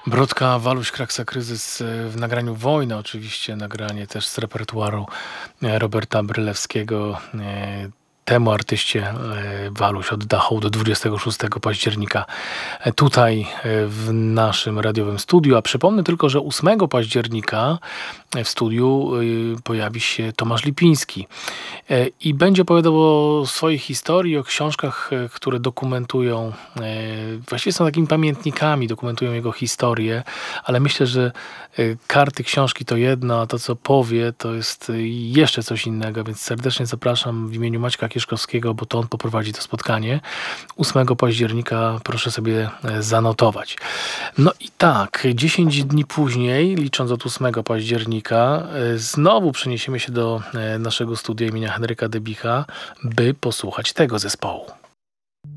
Brodka, Waluś, Kraksa, Kryzys w nagraniu Wojna oczywiście, nagranie też z repertuaru Roberta Brylewskiego. Temu artyście Waluś odda hołd 26 października tutaj w naszym radiowym studiu. A przypomnę tylko, że 8 października w studiu pojawi się Tomasz Lipiński i będzie opowiadał o swojej historii, o książkach, które dokumentują, właściwie są takimi pamiętnikami, dokumentują jego historię, ale myślę, że karty książki to jedno, a to, co powie, to jest jeszcze coś innego, więc serdecznie zapraszam w imieniu Maćka Kieszkowskiego, bo to on poprowadzi to spotkanie. 8 października proszę sobie zanotować. No i tak, 10 dni później, licząc od 8 października, znowu przeniesiemy się do naszego studia imienia Henryka Debicha, by posłuchać tego zespołu.